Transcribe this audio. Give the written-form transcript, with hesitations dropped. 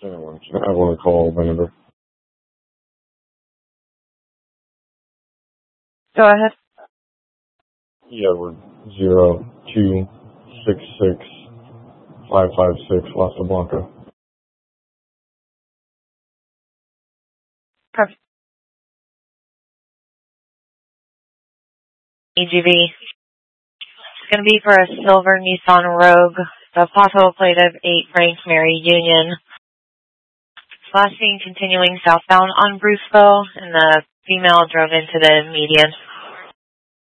Anyone, I want to call whenever. Go ahead. Yeah, we're 0266556 Las Blanca. Perfect. EGV. It's going to be for a silver Nissan Rogue, the pothole plate of 8 Frank Mary Union. Last seen continuing southbound on Bruceville, and the female drove into the median.